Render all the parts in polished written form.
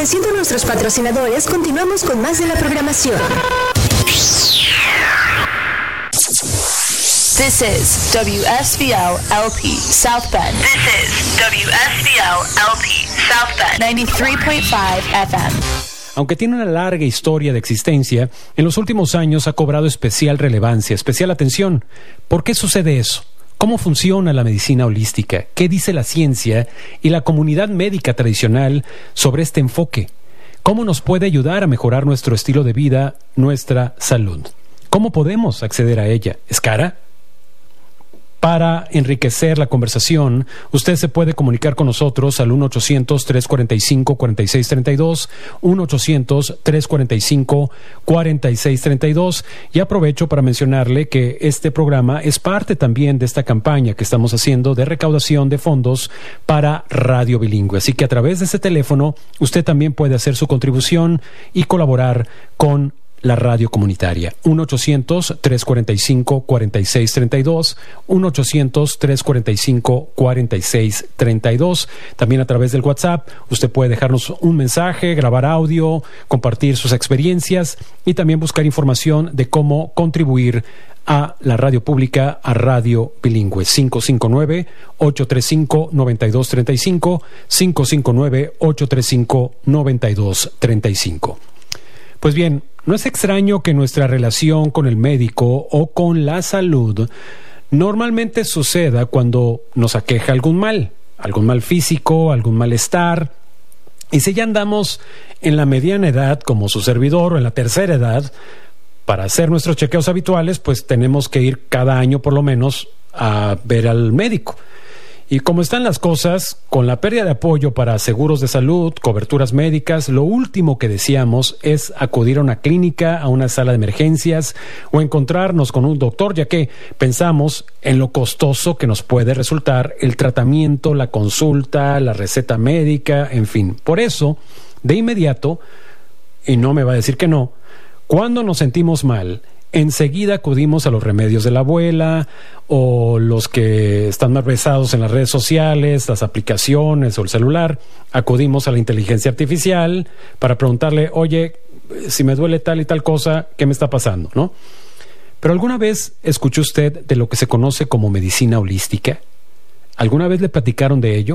Agradeciendo a nuestros patrocinadores, continuamos con más de la programación. This is WSVL LP South Bend. This is WSVL LP South Bend. 93.5 FM. Aunque tiene una larga historia de existencia, en los últimos años ha cobrado especial relevancia, especial atención. ¿Por qué sucede eso? ¿Cómo funciona la medicina holística? ¿Qué dice la ciencia y la comunidad médica tradicional sobre este enfoque? ¿Cómo nos puede ayudar a mejorar nuestro estilo de vida, nuestra salud? ¿Cómo podemos acceder a ella? ¿Es cara? Para enriquecer la conversación, usted se puede comunicar con nosotros al 1-800-345-4632, 1-800-345-4632, y aprovecho para mencionarle que este programa es parte también de esta campaña que estamos haciendo de recaudación de fondos para Radio Bilingüe. Así que a través de ese teléfono, usted también puede hacer su contribución y colaborar con la radio comunitaria. 1-800-345-4632, 1-800-345-4632. También a través del WhatsApp, usted puede dejarnos un mensaje, grabar audio, compartir sus experiencias y también buscar información de cómo contribuir a la radio pública, a Radio Bilingüe. 559-835-9235, 559-835-9235. Pues bien, no es extraño que nuestra relación con el médico o con la salud normalmente suceda cuando nos aqueja algún mal físico, algún malestar. Y si ya andamos en la mediana edad, como su servidor, o en la tercera edad, para hacer nuestros chequeos habituales, pues tenemos que ir cada año por lo menos a ver al médico. Y como están las cosas, con la pérdida de apoyo para seguros de salud, coberturas médicas, lo último que deseamos es acudir a una clínica, a una sala de emergencias o encontrarnos con un doctor, ya que pensamos en lo costoso que nos puede resultar el tratamiento, la consulta, la receta médica, en fin. Por eso, de inmediato, y no me va a decir que no, cuando nos sentimos mal, enseguida acudimos a los remedios de la abuela o los que están más besados en las redes sociales, las aplicaciones o el celular. Acudimos a la inteligencia artificial para preguntarle, oye, si me duele tal y tal cosa, ¿qué me está pasando? ¿No? Pero ¿alguna vez escuchó usted de lo que se conoce como medicina holística? ¿Alguna vez le platicaron de ello?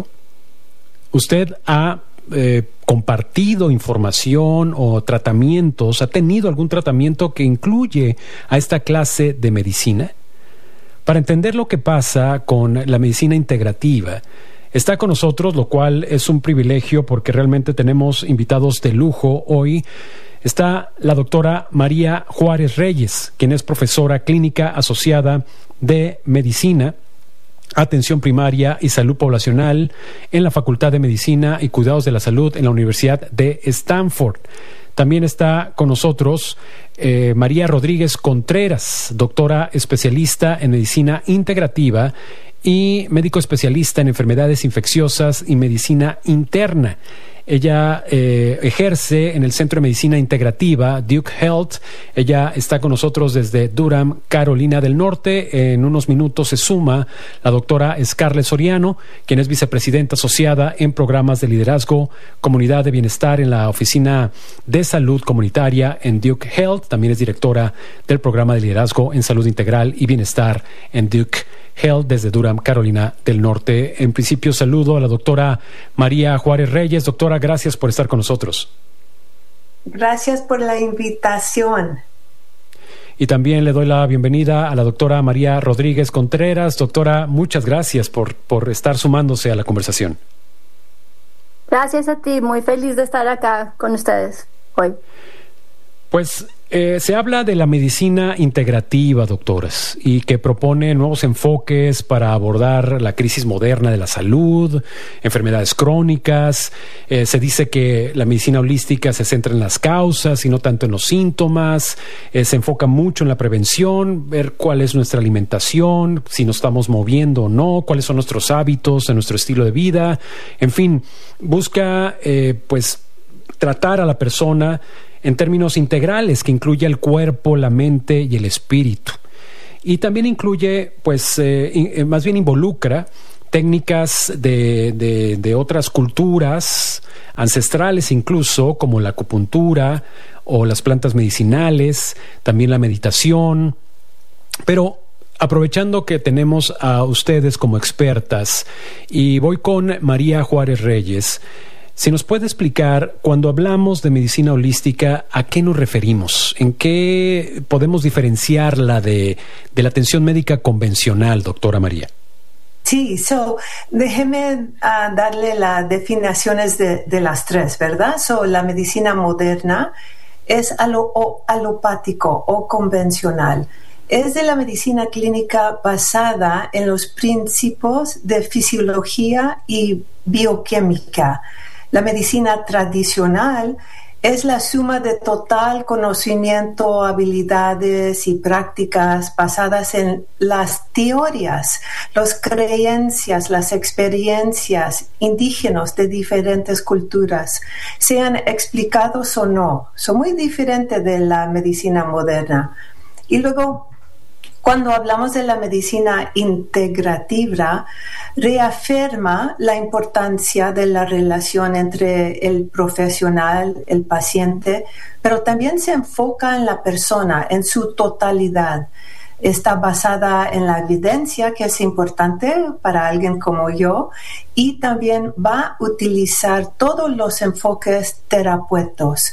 ¿Usted ha compartido información o tratamientos, ha tenido algún tratamiento que incluye a esta clase de medicina? Para entender lo que pasa con la medicina integrativa, está con nosotros, lo cual es un privilegio porque realmente tenemos invitados de lujo hoy. Está la doctora María Juárez Reyes, quien es profesora clínica asociada de medicina, atención primaria y salud poblacional en la Facultad de Medicina y Cuidados de la Salud en la Universidad de Stanford. También está con nosotros María Rodríguez Contreras, doctora especialista en medicina integrativa y médico especialista en enfermedades infecciosas y medicina interna. Ella ejerce en el Centro de Medicina Integrativa, Duke Health. Ella está con nosotros desde Durham, Carolina del Norte. En unos minutos se suma la doctora Scarlett Soriano, quien es vicepresidenta asociada en programas de liderazgo, comunidad de bienestar en la Oficina de Salud Comunitaria en Duke Health. También es directora del programa de liderazgo en salud integral y bienestar en Duke Health desde Durham, Carolina del Norte. En principio, saludo a la doctora María Juárez Reyes. Doctora, gracias por estar con nosotros. Gracias por la invitación. Y también le doy la bienvenida a la doctora María Rodríguez Contreras. Doctora, muchas gracias por estar sumándose a la conversación. Gracias a ti, muy feliz de estar acá con ustedes hoy. Pues se habla de la medicina integrativa, doctoras, y que propone nuevos enfoques para abordar la crisis moderna de la salud, enfermedades crónicas. Se dice que la medicina holística se centra en las causas y no tanto en los síntomas. Se enfoca mucho en la prevención, ver cuál es nuestra alimentación, si nos estamos moviendo o no, cuáles son nuestros hábitos, nuestro estilo de vida. En fin, busca pues tratar a la persona en términos integrales, que incluye el cuerpo, la mente y el espíritu. Y también incluye, pues, más bien involucra técnicas de otras culturas, ancestrales incluso, como la acupuntura o las plantas medicinales, también la meditación. Pero aprovechando que tenemos a ustedes como expertas, y voy con María Juárez Reyes, si nos puede explicar, cuando hablamos de medicina holística, ¿a qué nos referimos? ¿En qué podemos diferenciarla de la atención médica convencional, doctora María? Sí, déjeme darle las definiciones de las tres, ¿verdad? La medicina moderna es alopático o convencional. Es de la medicina clínica basada en los principios de fisiología y bioquímica. La medicina tradicional es la suma de total conocimiento, habilidades y prácticas basadas en las teorías, las creencias, las experiencias indígenas de diferentes culturas, sean explicados o no. Son muy diferentes de la medicina moderna. Y luego, cuando hablamos de la medicina integrativa, reafirma la importancia de la relación entre el profesional, el paciente, pero también se enfoca en la persona, en su totalidad. Está basada en la evidencia, que es importante para alguien como yo, y también va a utilizar todos los enfoques terapéuticos,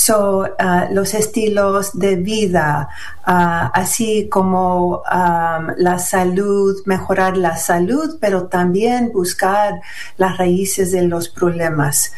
los estilos de vida, así como la salud, mejorar la salud, pero también buscar las raíces de los problemas.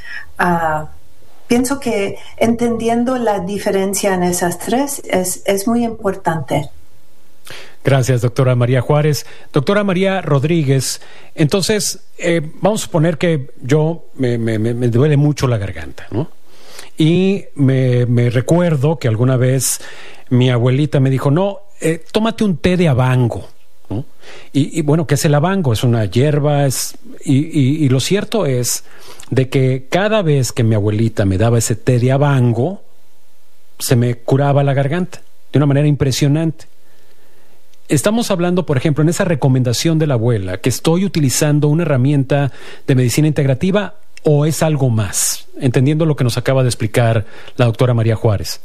Pienso que entendiendo la diferencia en esas tres es muy importante. Gracias, doctora María Juárez. Doctora María Rodríguez, entonces, vamos a suponer que yo me duele mucho la garganta, ¿no? Y me recuerdo que alguna vez mi abuelita me dijo, no, tómate un té de abango, ¿no? Y bueno, ¿qué es el abango? Es una hierba, y lo cierto es de que cada vez que mi abuelita me daba ese té de abango, se me curaba la garganta de una manera impresionante. Estamos hablando, por ejemplo, en esa recomendación de la abuela, que estoy utilizando una herramienta de medicina integrativa, ¿o es algo más? Entendiendo lo que nos acaba de explicar la doctora María Juárez.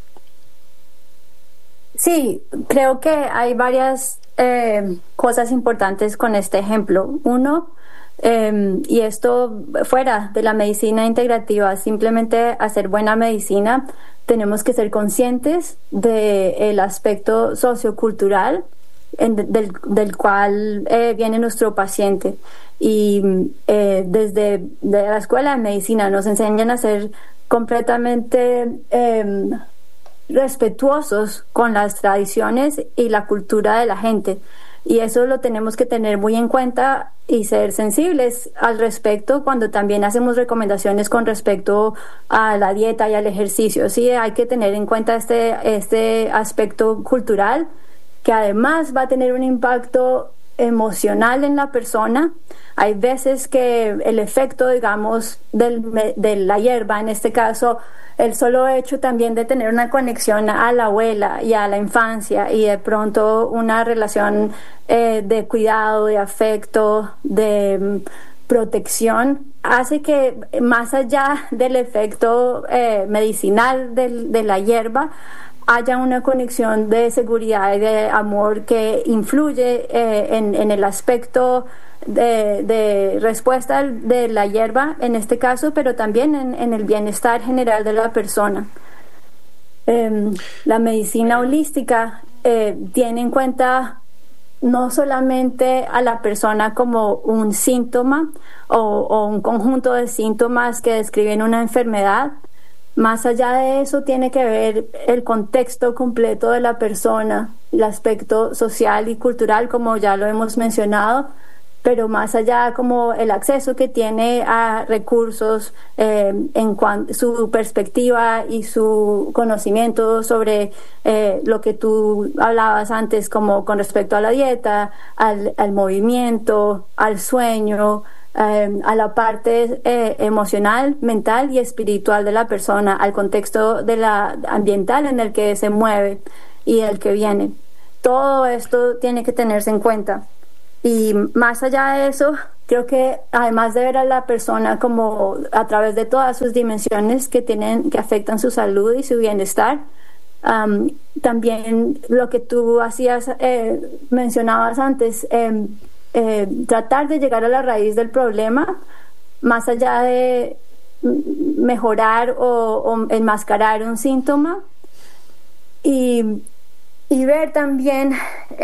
Sí, creo que hay varias cosas importantes con este ejemplo. Uno, y esto fuera de la medicina integrativa, simplemente hacer buena medicina, tenemos que ser conscientes del aspecto sociocultural del cual viene nuestro paciente. Y desde la escuela de medicina nos enseñan a ser completamente respetuosos con las tradiciones y la cultura de la gente. Y eso lo tenemos que tener muy en cuenta y ser sensibles al respecto cuando también hacemos recomendaciones con respecto a la dieta y al ejercicio. Sí, hay que tener en cuenta este aspecto cultural, que además va a tener un impacto emocional en la persona. Hay veces que el efecto, digamos, de la hierba, en este caso, el solo hecho también de tener una conexión a la abuela y a la infancia, y de pronto una relación de cuidado, de afecto, de protección, hace que más allá del efecto medicinal de la hierba, haya una conexión de seguridad y de amor que influye en el aspecto de respuesta de la hierba en este caso, pero también en el bienestar general de la persona. La medicina holística tiene en cuenta no solamente a la persona como un síntoma o un conjunto de síntomas que describen una enfermedad. Más allá de eso tiene que ver el contexto completo de la persona, el aspecto social y cultural, como ya lo hemos mencionado, pero más allá como el acceso que tiene a recursos, en cuanto su perspectiva y su conocimiento sobre lo que tú hablabas antes, como con respecto a la dieta, al movimiento, al sueño, a la parte emocional, mental y espiritual de la persona, al contexto de la ambiental en el que se mueve y el que viene. Todo esto tiene que tenerse en cuenta. Y más allá de eso, creo que además de ver a la persona como a través de todas sus dimensiones que afectan su salud y su bienestar, también lo que tú mencionabas antes, tratar de llegar a la raíz del problema, más allá de mejorar o enmascarar un síntoma, y ver también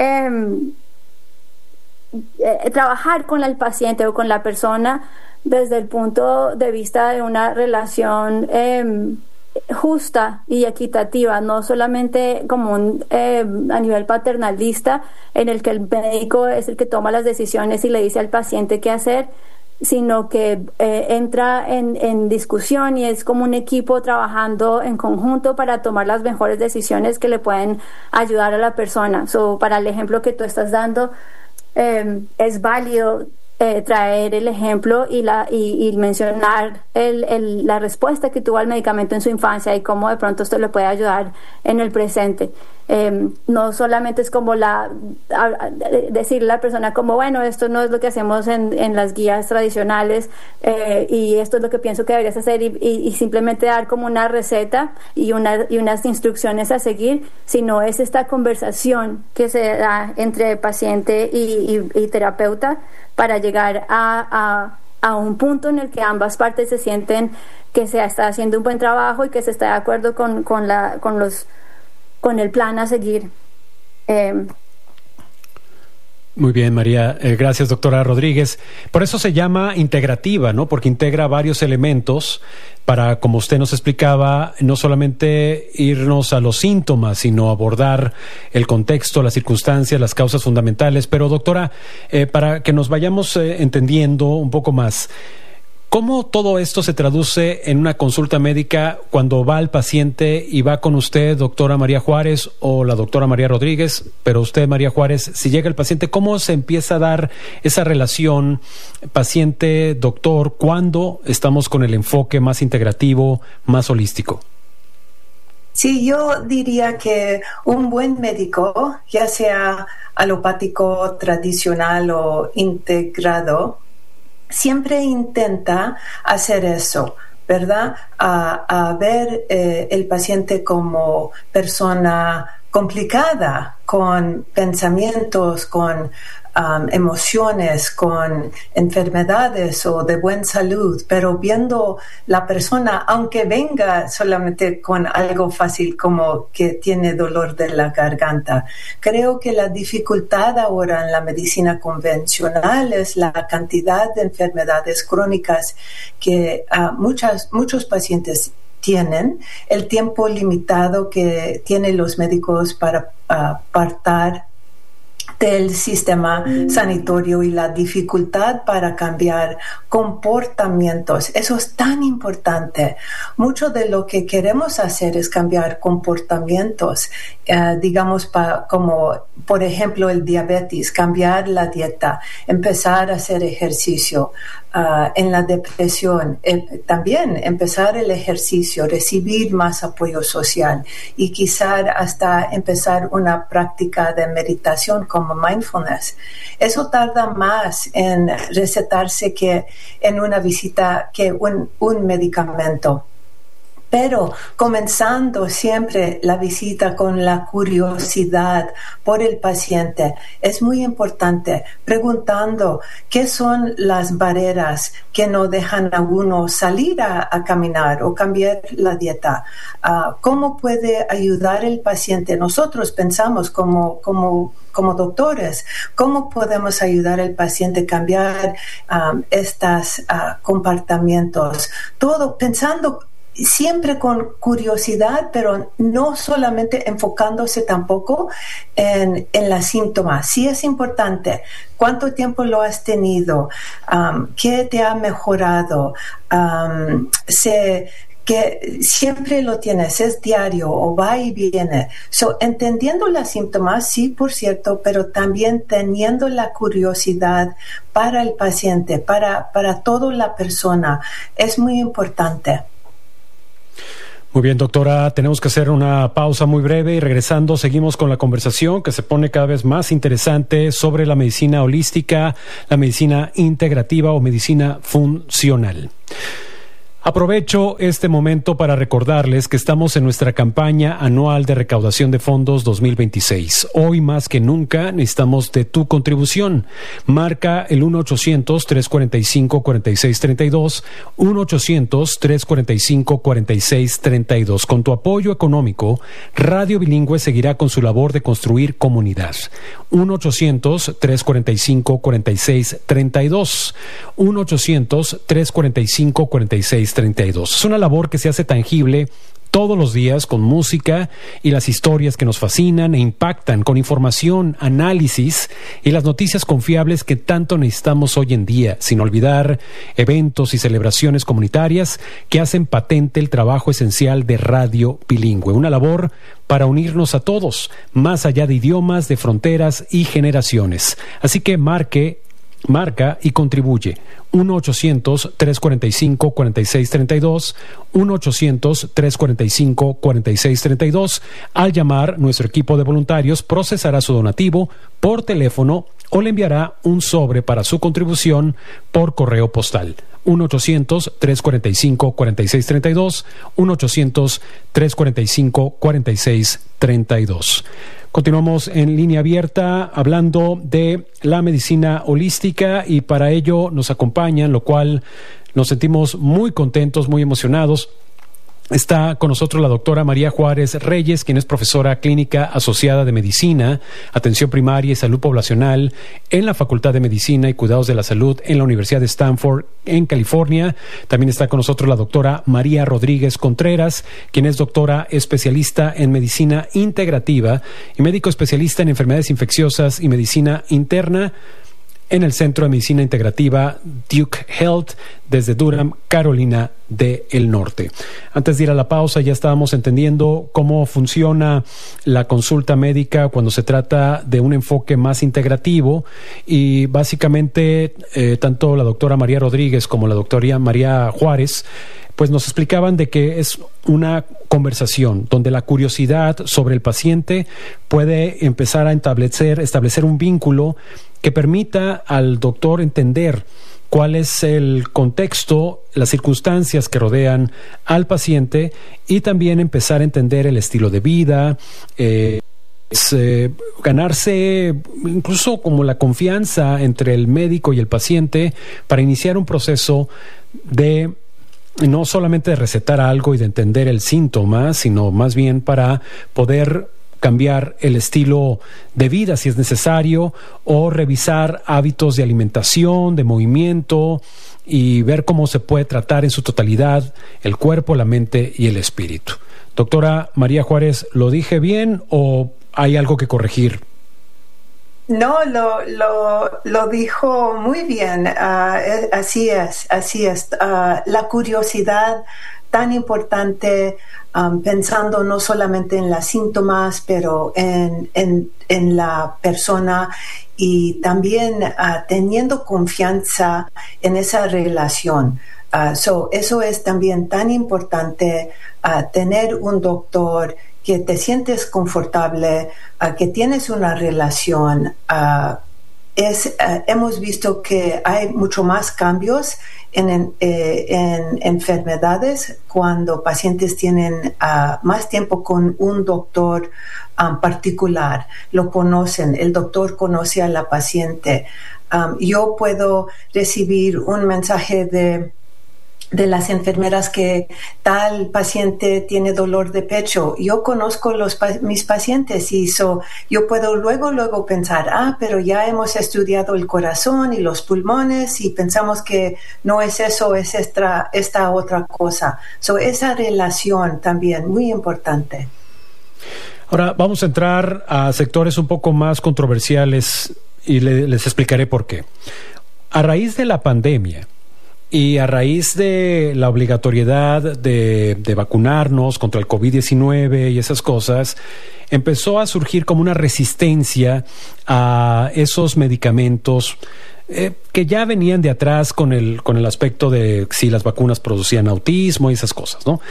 trabajar con el paciente o con la persona desde el punto de vista de una relación justa y equitativa, no solamente como a nivel paternalista en el que el médico es el que toma las decisiones y le dice al paciente qué hacer, sino que entra en discusión y es como un equipo trabajando en conjunto para tomar las mejores decisiones que le pueden ayudar a la persona. Para el ejemplo que tú estás dando, es válido traer el ejemplo y mencionar la respuesta que tuvo al medicamento en su infancia y cómo de pronto esto le puede ayudar en el presente. No solamente es como decirle a la persona como, bueno, esto no es lo que hacemos en las guías tradicionales y esto es lo que pienso que deberías hacer y simplemente dar como una receta y unas instrucciones a seguir, sino es esta conversación que se da entre paciente y terapeuta para llegar a un punto en el que ambas partes se sienten que se está haciendo un buen trabajo y que se está de acuerdo con el plan a seguir. Muy bien, María. Gracias, doctora Rodríguez. Por eso se llama integrativa, ¿no? Porque integra varios elementos para, como usted nos explicaba, no solamente irnos a los síntomas, sino abordar el contexto, las circunstancias, las causas fundamentales. Pero, doctora, para que nos vayamos entendiendo un poco más, ¿cómo todo esto se traduce en una consulta médica cuando va el paciente y va con usted, doctora María Juárez, o la doctora María Rodríguez, pero usted, María Juárez, si llega el paciente, ¿cómo se empieza a dar esa relación paciente-doctor cuando estamos con el enfoque más integrativo, más holístico? Sí, yo diría que un buen médico, ya sea alopático, tradicional o integrado, siempre intenta hacer eso, ¿verdad? A ver el paciente como persona complicada, con pensamientos, con emociones, con enfermedades o de buena salud, pero viendo la persona, aunque venga solamente con algo fácil como que tiene dolor de la garganta. Creo que la dificultad ahora en la medicina convencional es la cantidad de enfermedades crónicas que muchos pacientes tienen, el tiempo limitado que tienen los médicos para apartar del sistema sanitario y la dificultad para cambiar comportamientos. Eso es tan importante. Mucho de lo que queremos hacer es cambiar comportamientos, digamos, como por ejemplo el diabetes, cambiar la dieta, empezar a hacer ejercicio. En la depresión, también empezar el ejercicio, recibir más apoyo social y quizá hasta empezar una práctica de meditación como mindfulness. Eso tarda más en recetarse que en una visita que un medicamento. Pero comenzando siempre la visita con la curiosidad por el paciente, es muy importante, preguntando qué son las barreras que no dejan a uno salir a caminar o cambiar la dieta. ¿Cómo puede ayudar el paciente? Nosotros pensamos como doctores, ¿cómo podemos ayudar al paciente a cambiar estos comportamientos? Todo pensando siempre con curiosidad, pero no solamente enfocándose tampoco en la síntoma. Sí es importante. ¿Cuánto tiempo lo has tenido? ¿Qué te ha mejorado? Que siempre lo tienes, es diario o va y viene. Entendiendo los síntomas, sí, por cierto, pero también teniendo la curiosidad para el paciente, para toda la persona, es muy importante. Muy bien, doctora, tenemos que hacer una pausa muy breve y regresando seguimos con la conversación que se pone cada vez más interesante sobre la medicina holística, la medicina integrativa o medicina funcional. Aprovecho este momento para recordarles que estamos en nuestra campaña anual de recaudación de fondos 2026. Hoy más que nunca necesitamos de tu contribución. Marca el 1-800-345-4632, 1-800-345-4632. Con tu apoyo económico, Radio Bilingüe seguirá con su labor de construir comunidad. 1-800-345-4632, 1-800-345-4632. Es una labor que se hace tangible todos los días con música y las historias que nos fascinan e impactan, con información, análisis y las noticias confiables que tanto necesitamos hoy en día, sin olvidar eventos y celebraciones comunitarias que hacen patente el trabajo esencial de Radio Bilingüe. Una labor para unirnos a todos, más allá de idiomas, de fronteras y generaciones. Así que marca y contribuye. 1-800-345-4632, 1-800-345-4632. Al llamar, nuestro equipo de voluntarios procesará su donativo por teléfono o le enviará un sobre para su contribución por correo postal. 1-800-345-4632, 1-800-345-4632. Continuamos en línea abierta hablando de la medicina holística y para ello nos acompañan, lo cual nos sentimos muy contentos, muy emocionados. Está con nosotros la doctora María Juárez Reyes, quien es profesora clínica asociada de Medicina, Atención Primaria y Salud Poblacional en la Facultad de Medicina y Cuidados de la Salud en la Universidad de Stanford, en California. También está con nosotros la doctora María Rodríguez Contreras, quien es doctora especialista en Medicina Integrativa y médico especialista en Enfermedades Infecciosas y Medicina Interna en el Centro de Medicina Integrativa Duke Health desde Durham, Carolina del Norte. Antes de ir a la pausa, ya estábamos entendiendo cómo funciona la consulta médica cuando se trata de un enfoque más integrativo y básicamente tanto la doctora María Rodríguez como la doctora María Juárez pues nos explicaban de que es una conversación donde la curiosidad sobre el paciente puede empezar a establecer un vínculo que permita al doctor entender cuál es el contexto, las circunstancias que rodean al paciente y también empezar a entender el estilo de vida, ganarse incluso como la confianza entre el médico y el paciente para iniciar un proceso de no solamente de recetar algo y de entender el síntoma, sino más bien para poder cambiar el estilo de vida si es necesario o revisar hábitos de alimentación, de movimiento y ver cómo se puede tratar en su totalidad el cuerpo, la mente y el espíritu. Doctora María Juárez, ¿lo dije bien o hay algo que corregir? No, lo dijo muy bien. Así es. La curiosidad tan importante, pensando no solamente en los síntomas, pero en la persona y también teniendo confianza en esa relación. Eso es también tan importante, tener un doctor que te sientes confortable, que tienes una relación. Hemos visto que hay mucho más cambios en enfermedades cuando pacientes tienen más tiempo con un doctor particular, lo conocen, el doctor conoce a la paciente. Yo puedo recibir un mensaje de las enfermeras que tal paciente tiene dolor de pecho. Yo conozco mis pacientes y yo puedo luego pensar, pero ya hemos estudiado el corazón y los pulmones y pensamos que no es eso, es esta otra cosa. Esa relación también muy importante. Ahora vamos a entrar a sectores un poco más controversiales y les explicaré por qué. A raíz de la pandemia y a raíz de la obligatoriedad de vacunarnos contra el COVID-19 y esas cosas, empezó a surgir como una resistencia a esos medicamentos que ya venían de atrás con el aspecto de si las vacunas producían autismo y esas cosas, ¿no?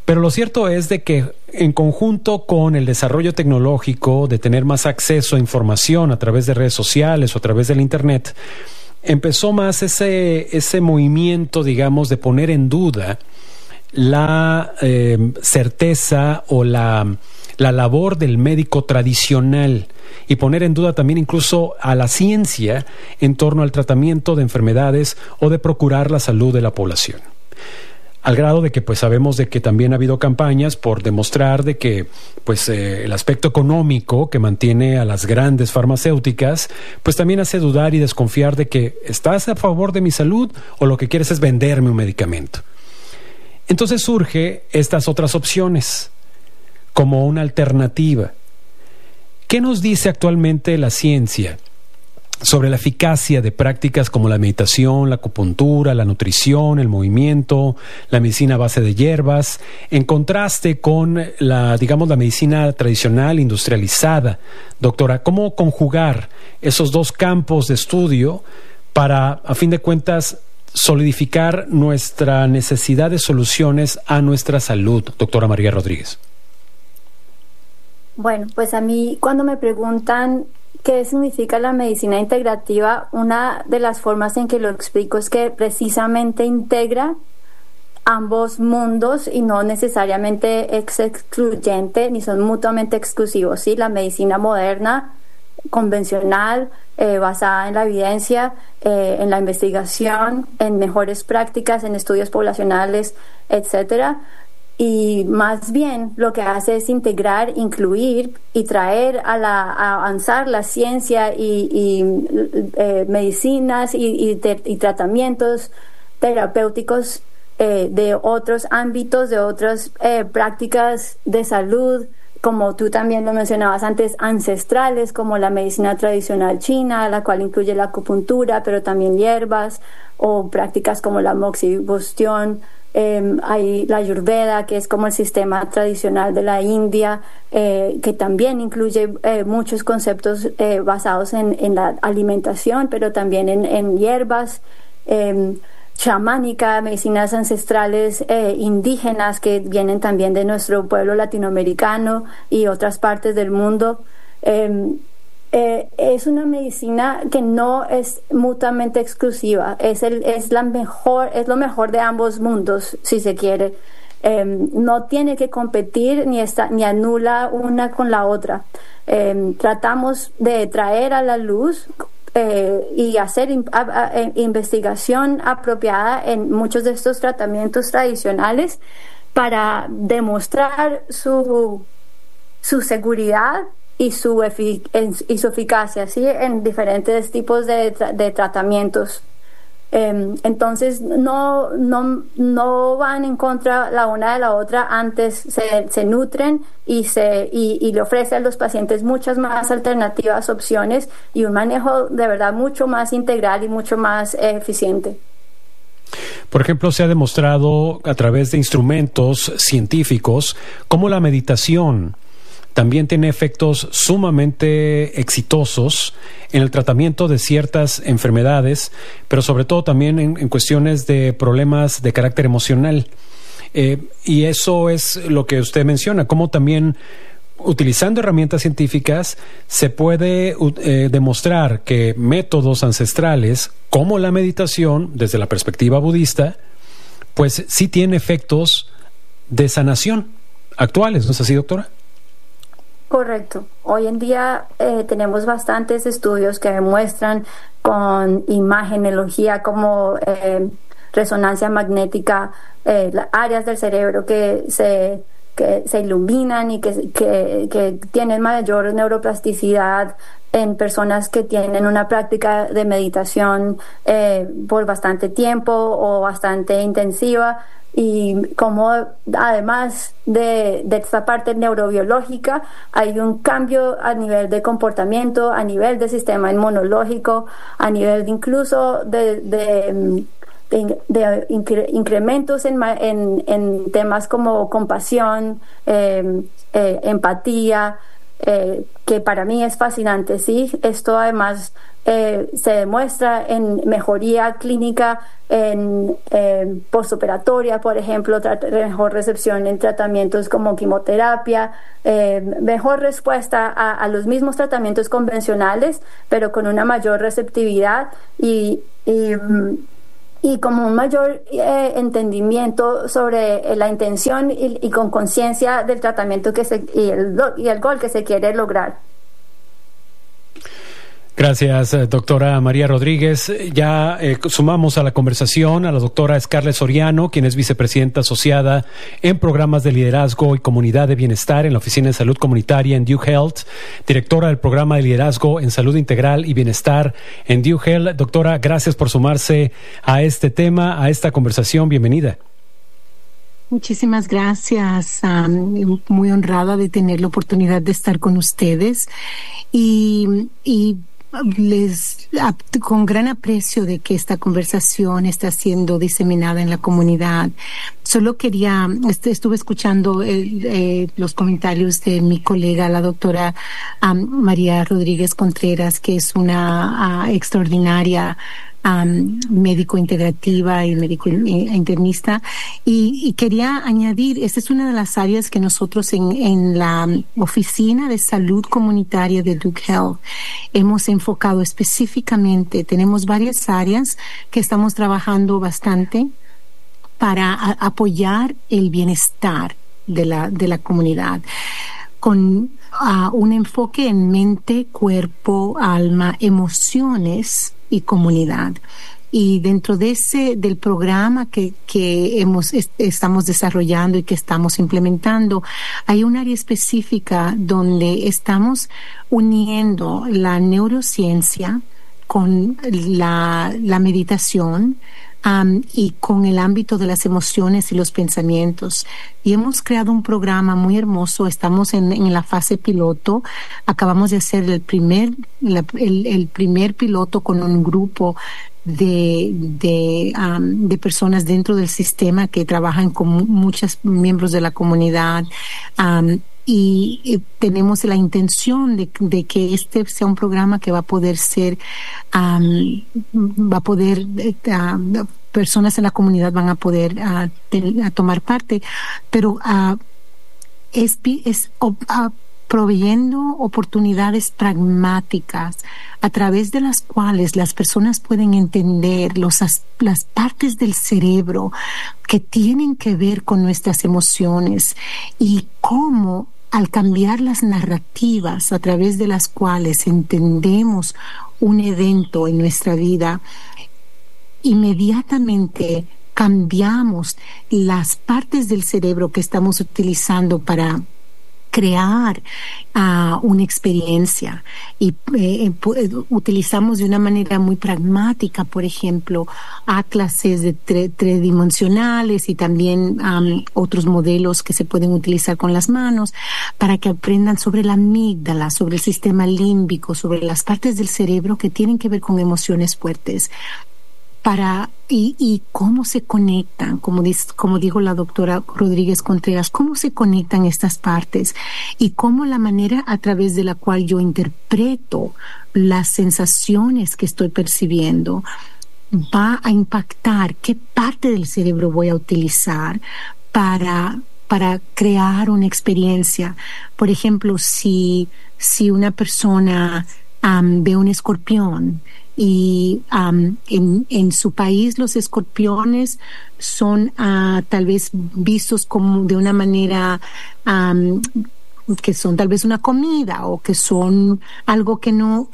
Pero lo cierto es de que en conjunto con el desarrollo tecnológico, de tener más acceso a información a través de redes sociales o a través del Internet, empezó más ese movimiento, digamos, de poner en duda la certeza o la labor del médico tradicional y poner en duda también incluso a la ciencia en torno al tratamiento de enfermedades o de procurar la salud de la población. Al grado de que pues sabemos de que también ha habido campañas por demostrar de que pues el aspecto económico que mantiene a las grandes farmacéuticas pues también hace dudar y desconfiar de que ¿estás a favor de mi salud o lo que quieres es venderme un medicamento? Entonces surge estas otras opciones como una alternativa. ¿Qué nos dice actualmente la ciencia sobre la eficacia de prácticas como la meditación, la acupuntura, la nutrición, el movimiento, la medicina a base de hierbas, en contraste con la medicina tradicional industrializada? Doctora, ¿cómo conjugar esos dos campos de estudio para, a fin de cuentas, solidificar nuestra necesidad de soluciones a nuestra salud, doctora María Rodríguez? Bueno, pues a mí cuando me preguntan ¿qué significa la medicina integrativa? Una de las formas en que lo explico es que precisamente integra ambos mundos y no necesariamente es excluyente ni son mutuamente exclusivos, ¿sí? La medicina moderna, convencional, basada en la evidencia, en la investigación, en mejores prácticas, en estudios poblacionales, etcétera. Y más bien lo que hace es integrar, incluir y traer a avanzar la ciencia y medicinas y tratamientos terapéuticos de otros ámbitos, de otras prácticas de salud, como tú también lo mencionabas antes, ancestrales, como la medicina tradicional china, la cual incluye la acupuntura, pero también hierbas, o prácticas como la moxibustión. Hay la Ayurveda, que es como el sistema tradicional de la India, que también incluye muchos conceptos basados en la alimentación, pero también en hierbas, chamánica, medicinas ancestrales indígenas que vienen también de nuestro pueblo latinoamericano y otras partes del mundo. Es una medicina que no es mutuamente exclusiva, es lo mejor de ambos mundos, si se quiere. No tiene que competir ni anula una con la otra. Tratamos de traer a la luz y hacer investigación apropiada en muchos de estos tratamientos tradicionales para demostrar su seguridad y su eficacia, ¿sí? En diferentes tipos de tratamientos. Entonces no van en contra la una de la otra, antes se nutren y le ofrece a los pacientes muchas más alternativas, opciones y un manejo de verdad mucho más integral y mucho más eficiente. Por ejemplo, se ha demostrado a través de instrumentos científicos cómo la meditación también tiene efectos sumamente exitosos en el tratamiento de ciertas enfermedades, pero sobre todo también en cuestiones de problemas de carácter emocional. Y eso es lo que usted menciona, cómo también utilizando herramientas científicas se puede demostrar que métodos ancestrales como la meditación, desde la perspectiva budista, pues sí tiene efectos de sanación actuales, ¿no es así, doctora? Correcto. Hoy en día tenemos bastantes estudios que demuestran con imagenología como resonancia magnética áreas del cerebro que se iluminan y que tienen mayor neuroplasticidad en personas que tienen una práctica de meditación por bastante tiempo o bastante intensiva. Y como además de esta parte neurobiológica hay un cambio a nivel de comportamiento, a nivel del sistema inmunológico, a nivel de incluso de incrementos en temas como compasión, empatía, que para mí es fascinante. Sí, esto además se demuestra en mejoría clínica, en postoperatoria, por ejemplo, mejor recepción en tratamientos como quimioterapia, mejor respuesta a los mismos tratamientos convencionales, pero con una mayor receptividad y como un mayor entendimiento sobre la intención y con conciencia del tratamiento y el gol que se quiere lograr. Gracias, doctora María Rodríguez. Ya sumamos a la conversación a la doctora Scarlett Soriano, quien es vicepresidenta asociada en programas de liderazgo y comunidad de bienestar en la Oficina de Salud Comunitaria en Duke Health, directora del programa de liderazgo en salud integral y bienestar en Duke Health. Doctora, gracias por sumarse a este tema, a esta conversación. Bienvenida. Muchísimas gracias. Muy honrada de tener la oportunidad de estar con ustedes y con gran aprecio de que esta conversación está siendo diseminada en la comunidad. Solo estuve escuchando los comentarios de mi colega, la doctora María Rodríguez Contreras, que es una extraordinaria médico integrativa y médico internista, y quería añadir, esta es una de las áreas que nosotros en la Oficina de Salud Comunitaria de Duke Health hemos enfocado específicamente. Tenemos varias áreas que estamos trabajando bastante para apoyar el bienestar de la comunidad, con un enfoque en mente, cuerpo, alma, emociones y comunidad. Y dentro de del programa que estamos desarrollando y que estamos implementando, hay un área específica donde estamos uniendo la neurociencia con la meditación, y con el ámbito de las emociones y los pensamientos. Y hemos creado un programa muy hermoso. Estamos en la fase piloto. Acabamos de hacer el primer piloto con un grupo de personas dentro del sistema que trabajan con muchos miembros de la comunidad. Y tenemos la intención de que este sea un programa que va a poder personas en la comunidad van a poder tomar parte, pero proveyendo oportunidades pragmáticas a través de las cuales las personas pueden entender las partes del cerebro que tienen que ver con nuestras emociones y cómo, al cambiar las narrativas a través de las cuales entendemos un evento en nuestra vida, inmediatamente cambiamos las partes del cerebro que estamos utilizando para crear una experiencia, y utilizamos de una manera muy pragmática, por ejemplo, atlases de tridimensionales y también otros modelos que se pueden utilizar con las manos para que aprendan sobre la amígdala, sobre el sistema límbico, sobre las partes del cerebro que tienen que ver con emociones fuertes. Y cómo se conectan, como dijo la doctora Rodríguez Contreras, cómo se conectan estas partes y cómo la manera a través de la cual yo interpreto las sensaciones que estoy percibiendo va a impactar qué parte del cerebro voy a utilizar para crear una experiencia. Por ejemplo, si una persona ve un escorpión, y en su país los escorpiones son tal vez vistos como de una manera que son tal vez una comida, o que son algo que no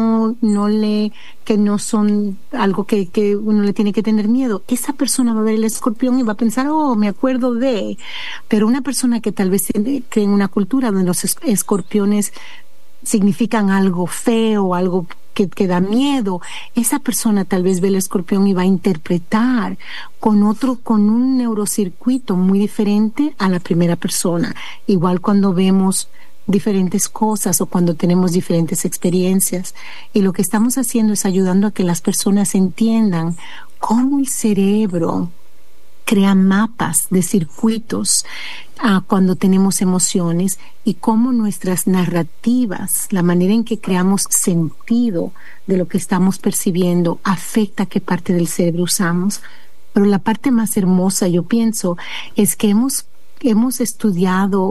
son algo que uno le tiene que tener miedo. Esa persona va a ver el escorpión y va a pensar, me acuerdo de. Pero una persona que tal vez cree en una cultura donde los escorpiones significan algo feo, algo que da miedo, esa persona tal vez ve el escorpión y va a interpretar con un neurocircuito muy diferente a la primera persona. Igual cuando vemos diferentes cosas o cuando tenemos diferentes experiencias. Y lo que estamos haciendo es ayudando a que las personas entiendan cómo el cerebro crea mapas de circuitos cuando tenemos emociones, y cómo nuestras narrativas, la manera en que creamos sentido de lo que estamos percibiendo, afecta qué parte del cerebro usamos. Pero la parte más hermosa, yo pienso, es que hemos estudiado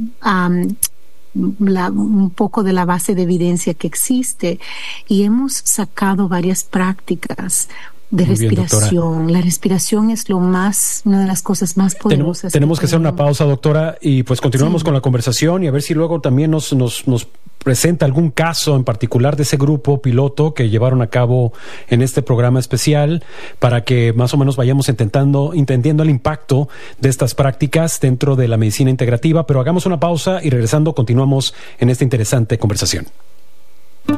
un poco de la base de evidencia que existe, y hemos sacado varias prácticas de respiración. Bien, la respiración es una de las cosas más poderosas. Tenemos que hacer una pausa, doctora, y pues continuamos con la conversación, y a ver si luego también nos presenta algún caso en particular de ese grupo piloto que llevaron a cabo en este programa especial, para que más o menos vayamos entendiendo el impacto de estas prácticas dentro de la medicina integrativa. Pero hagamos una pausa y regresando continuamos en esta interesante conversación.